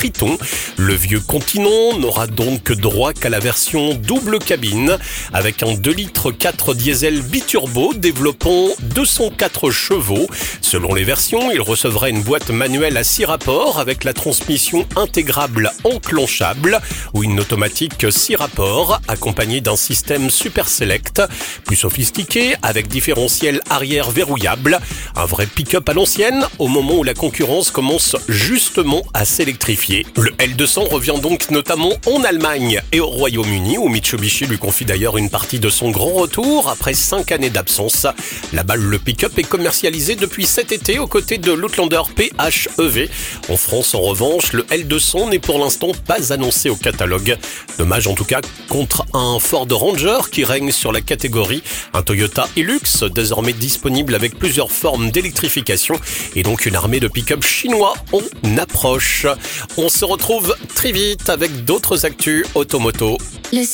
Triton. Le vieux Continent n'aura donc droit qu'à la version double cabine avec un 2 litres 4 diesel biturbo développant 204 chevaux. Selon les versions, il recevra une boîte manuelle à 6 rapports avec la transmission intégrable enclenchable ou une automatique 6 rapports accompagnée d'un système Super Select plus sophistiqué avec différentiel arrière verrouillable. Un vrai pick-up à l'ancienne au moment où la concurrence commence justement à s'électrifier. Le L200 revient donc notamment en Allemagne et au Royaume-Uni où Mitsubishi lui confie d'ailleurs une partie de son grand retour après 5 années d'absence. Là-bas, le pick-up est commercialisé depuis cet été aux côtés de l'Outlander PHEV. En France, en revanche, le L200 n'est pour l'instant pas annoncé au catalogue. Dommage en tout cas contre un Ford Ranger qui règne sur la catégorie, un Toyota Hilux désormais disponible avec plusieurs formes d'électrification et donc une armée de pick-up chinois en approche. On se retrouve très vite avec d'autres actus automoto.